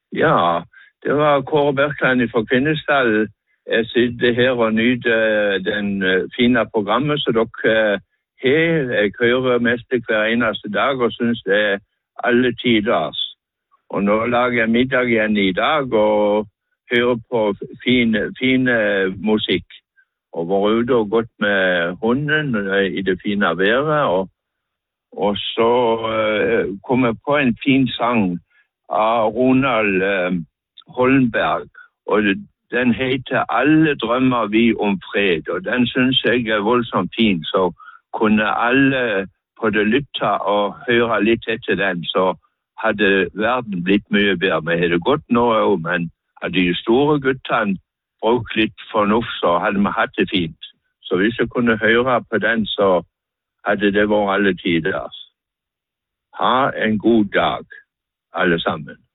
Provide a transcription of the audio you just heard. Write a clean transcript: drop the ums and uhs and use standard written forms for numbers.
Ja, det var Kåre Berkland fra Kvinesdal. Jeg sitter her og nyter den fine programmet som dere har. Jeg hører mest hver eneste dag og synes det er alle tiders. Og nå lager jeg middag igjen i dag og hører på fin musikk. Og var ute og gått med hunden i det fine været. Og så kom jeg på en fin sang av Ronald Holmberg. Og den heter Alle drømmer vi om fred. Og den synes jeg er voldsomt fin. Så kunne alle på det lytte og høre litt etter den. Så hadde verden blitt mye bedre. Vi hadde gått nå, men hadde de store guttene brukt litt fornuft, så hadde vi hatt det fint. Så hvis jeg kunne høre på den, så hadde det vært alle tider. Ha en god dag, alle sammen.